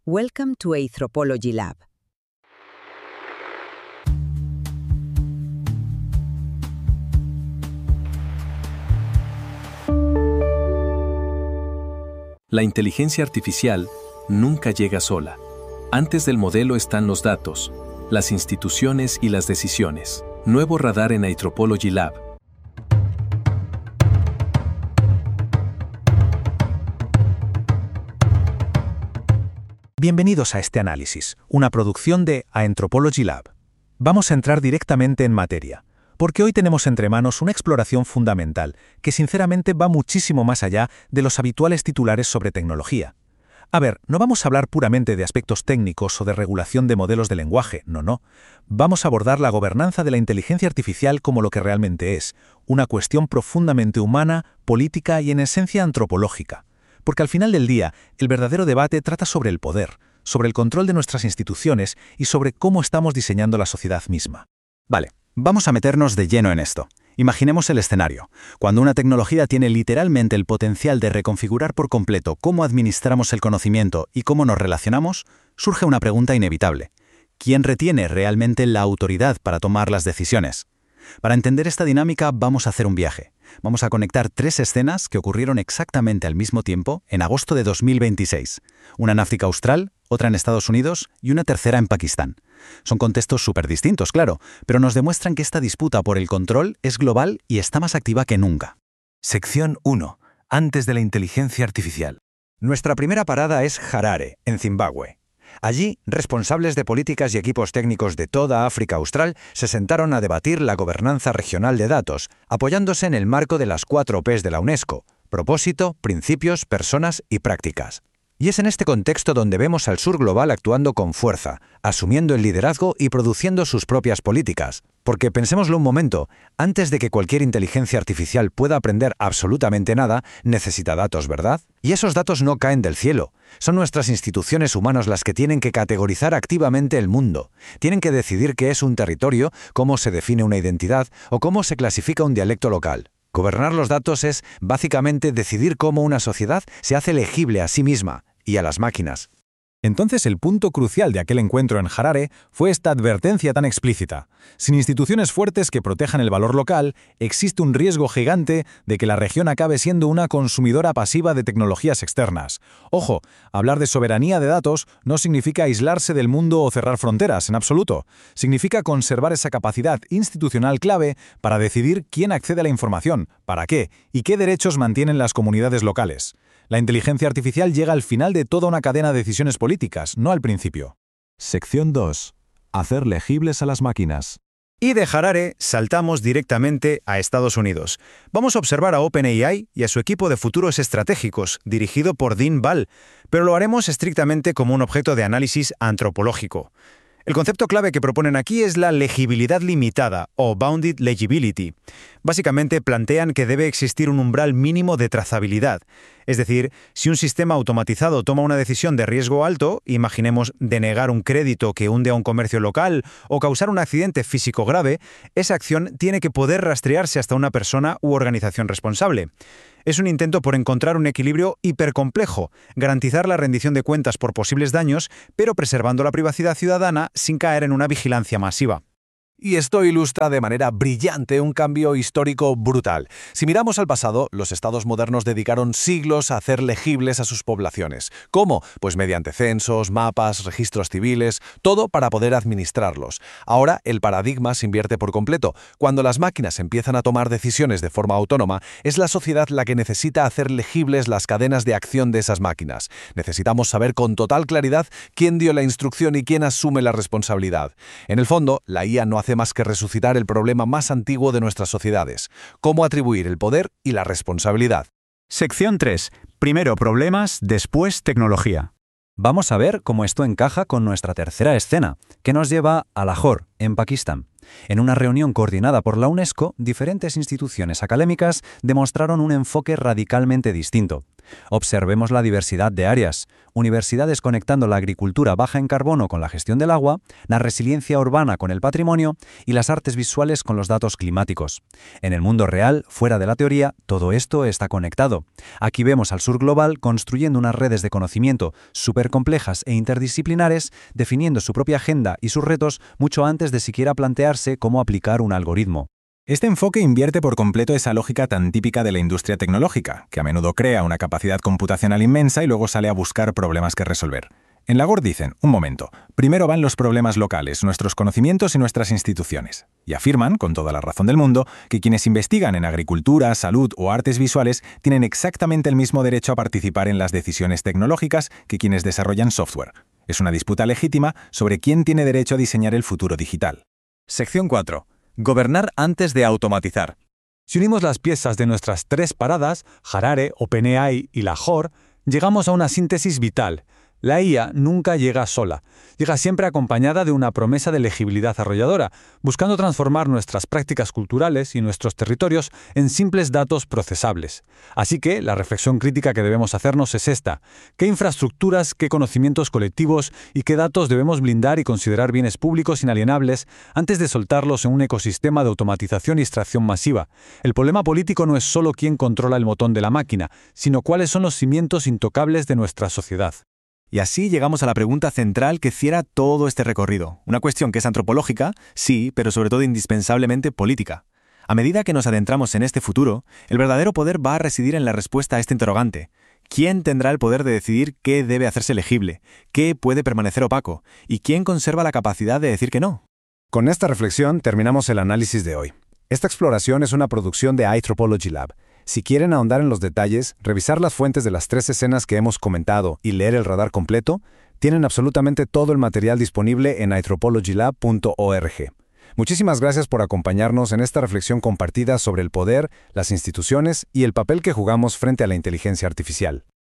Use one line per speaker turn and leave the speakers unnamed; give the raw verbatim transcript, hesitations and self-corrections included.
Welcome to Anthropology Lab.
La inteligencia artificial nunca llega sola. Antes del modelo están los datos, las instituciones y las decisiones. Nuevo radar en Anthropology Lab.
Bienvenidos a este análisis, una producción de Anthropology Lab. Vamos a entrar directamente en materia, porque hoy tenemos entre manos una exploración fundamental que sinceramente va muchísimo más allá de los habituales titulares sobre tecnología. A ver, no vamos a hablar puramente de aspectos técnicos o de regulación de modelos de lenguaje, no, no. Vamos a abordar la gobernanza de la inteligencia artificial como lo que realmente es, una cuestión profundamente humana, política y en esencia antropológica. Porque al final del día, el verdadero debate trata sobre el poder, sobre el control de nuestras instituciones y sobre cómo estamos diseñando la sociedad misma.
Vale, vamos a meternos de lleno en esto. Imaginemos el escenario. Cuando una tecnología tiene literalmente el potencial de reconfigurar por completo cómo administramos el conocimiento y cómo nos relacionamos, surge una pregunta inevitable. ¿Quién retiene realmente la autoridad para tomar las decisiones? Para entender esta dinámica vamos a hacer un viaje. Vamos a conectar tres escenas que ocurrieron exactamente al mismo tiempo en agosto de dos mil veintiséis. Una en África Austral, otra en Estados Unidos y una tercera en Pakistán. Son contextos súper distintos, claro, pero nos demuestran que esta disputa por el control es global y está más activa que nunca.
Sección uno. Antes de la inteligencia artificial. Nuestra primera parada es Harare, en Zimbabue. Allí, responsables de políticas y equipos técnicos de toda África Austral se sentaron a debatir la gobernanza regional de datos, apoyándose en el marco de las cuatro P's de la UNESCO: propósito, principios, personas y prácticas. Y es en este contexto donde vemos al sur global actuando con fuerza, asumiendo el liderazgo y produciendo sus propias políticas. Porque pensémoslo un momento, antes de que cualquier inteligencia artificial pueda aprender absolutamente nada, necesita datos, ¿verdad? Y esos datos no caen del cielo. Son nuestras instituciones humanas las que tienen que categorizar activamente el mundo. Tienen que decidir qué es un territorio, cómo se define una identidad o cómo se clasifica un dialecto local. Gobernar los datos es, básicamente, decidir cómo una sociedad se hace legible a sí misma y a las máquinas.
Entonces el punto crucial de aquel encuentro en Harare fue esta advertencia tan explícita. Sin instituciones fuertes que protejan el valor local, existe un riesgo gigante de que la región acabe siendo una consumidora pasiva de tecnologías externas. Ojo, hablar de soberanía de datos no significa aislarse del mundo o cerrar fronteras, en absoluto. Significa conservar esa capacidad institucional clave para decidir quién accede a la información, para qué y qué derechos mantienen las comunidades locales. La inteligencia artificial llega al final de toda una cadena de decisiones políticas, no al principio.
Sección dos. Hacer legibles a las máquinas. Y de Harare saltamos directamente a Estados Unidos. Vamos a observar a OpenAI y a su equipo de futuros estratégicos, dirigido por Dean Ball, pero lo haremos estrictamente como un objeto de análisis antropológico. El concepto clave que proponen aquí es la legibilidad limitada, o bounded legibility. Básicamente plantean que debe existir un umbral mínimo de trazabilidad. Es decir, si un sistema automatizado toma una decisión de riesgo alto, imaginemos denegar un crédito que hunde a un comercio local o causar un accidente físico grave, esa acción tiene que poder rastrearse hasta una persona u organización responsable. Es un intento por encontrar un equilibrio hipercomplejo, garantizar la rendición de cuentas por posibles daños, pero preservando la privacidad ciudadana sin caer en una vigilancia masiva.
Y esto ilustra de manera brillante un cambio histórico brutal. Si miramos al pasado, los estados modernos dedicaron siglos a hacer legibles a sus poblaciones. ¿Cómo? Pues mediante censos, mapas, registros civiles, todo para poder administrarlos. Ahora el paradigma se invierte por completo. Cuando las máquinas empiezan a tomar decisiones de forma autónoma, es la sociedad la que necesita hacer legibles las cadenas de acción de esas máquinas. Necesitamos saber con total claridad quién dio la instrucción y quién asume la responsabilidad. En el fondo, la I A no hace más que resucitar el problema más antiguo de nuestras sociedades: cómo atribuir el poder y la responsabilidad.
Sección tres. Primero problemas, después tecnología. Vamos a ver cómo esto encaja con nuestra tercera escena, que nos lleva a Lahore, en Pakistán. En una reunión coordinada por la UNESCO, diferentes instituciones académicas demostraron un enfoque radicalmente distinto. Observemos la diversidad de áreas. Universidades conectando la agricultura baja en carbono con la gestión del agua, la resiliencia urbana con el patrimonio y las artes visuales con los datos climáticos. En el mundo real, fuera de la teoría, todo esto está conectado. Aquí vemos al sur global construyendo unas redes de conocimiento supercomplejas e interdisciplinares, definiendo su propia agenda y sus retos mucho antes de siquiera plantearse cómo aplicar un algoritmo.
Este enfoque invierte por completo esa lógica tan típica de la industria tecnológica, que a menudo crea una capacidad computacional inmensa y luego sale a buscar problemas que resolver. En Lagor dicen, un momento, primero van los problemas locales, nuestros conocimientos y nuestras instituciones. Y afirman, con toda la razón del mundo, que quienes investigan en agricultura, salud o artes visuales tienen exactamente el mismo derecho a participar en las decisiones tecnológicas que quienes desarrollan software. Es una disputa legítima sobre quién tiene derecho a diseñar el futuro digital.
Sección cuatro. Gobernar antes de automatizar.
Si unimos las piezas de nuestras tres paradas, Harare, OpenAI y Lahore, llegamos a una síntesis vital. La I A nunca llega sola, llega siempre acompañada de una promesa de legibilidad arrolladora, buscando transformar nuestras prácticas culturales y nuestros territorios en simples datos procesables. Así que la reflexión crítica que debemos hacernos es esta: ¿qué infraestructuras, qué conocimientos colectivos y qué datos debemos blindar y considerar bienes públicos inalienables antes de soltarlos en un ecosistema de automatización y extracción masiva? El problema político no es solo quién controla el botón de la máquina, sino cuáles son los cimientos intocables de nuestra sociedad.
Y así llegamos a la pregunta central que cierra todo este recorrido. Una cuestión que es antropológica, sí, pero sobre todo indispensablemente política. A medida que nos adentramos en este futuro, el verdadero poder va a residir en la respuesta a este interrogante. ¿Quién tendrá el poder de decidir qué debe hacerse legible, qué puede permanecer opaco, y quién conserva la capacidad de decir que no?
Con esta reflexión terminamos el análisis de hoy. Esta exploración es una producción de iTropology Lab. Si quieren ahondar en los detalles, revisar las fuentes de las tres escenas que hemos comentado y leer el radar completo, tienen absolutamente todo el material disponible en i tropology lab punto org. Muchísimas gracias por acompañarnos en esta reflexión compartida sobre el poder, las instituciones y el papel que jugamos frente a la inteligencia artificial.